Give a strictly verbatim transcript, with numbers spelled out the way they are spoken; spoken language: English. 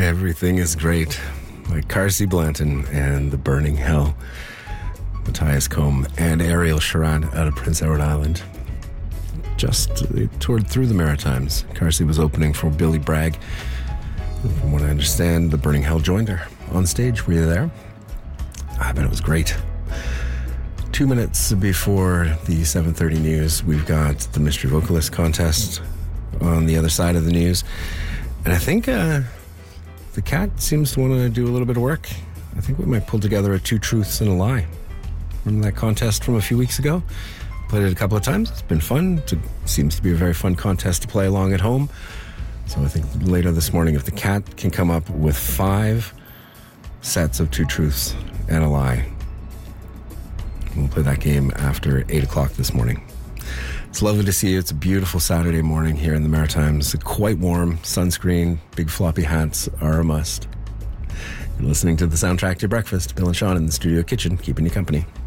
Everything is great. Like Carsey Blanton and The Burning Hell. Matthias Combe and Ariel Sharon out of Prince Edward Island. Just uh, toured through the Maritimes. Carsey was opening for Billy Bragg. From what I understand, The Burning Hell joined her on stage. Were you there? I bet it was great. Two minutes before the seven thirty news, we've got the Mystery Vocalist contest on the other side of the news. And I think uh, the cat seems to want to do a little bit of work. I think we might pull together a Two Truths and a Lie. Remember that contest from a few weeks ago? Played it a couple of times. It's been fun. It seems to be a very fun contest to play along at home. So I think later this morning, if the cat can come up with five sets of Two Truths and a Lie, we'll play that game after eight o'clock this morning. It's lovely to see you. It's a beautiful Saturday morning here in the Maritimes. Quite warm. Sunscreen, big floppy hats are a must. You're listening to the soundtrack to your breakfast. Bill and Sean in the studio kitchen, keeping you company.